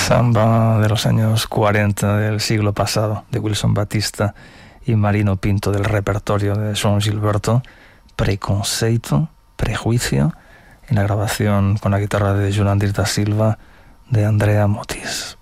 Samba de los años 40 del siglo pasado, de Wilson Batista y Marino Pinto, del repertorio de João Gilberto, Preconceito, Prejuicio, en la grabación con la guitarra de Jurandir da Silva de Andrea Motis.